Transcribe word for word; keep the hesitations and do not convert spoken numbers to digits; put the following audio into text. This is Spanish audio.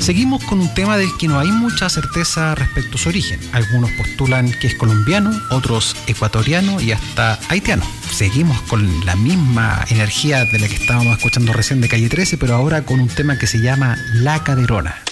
Seguimos con un tema del que no hay mucha certeza respecto a su origen. Algunos postulan que es colombiano, otros ecuatoriano y hasta haitiano. Seguimos con la misma energía de la que estábamos escuchando recién de Calle trece, pero ahora con un tema que se llama La Caderona.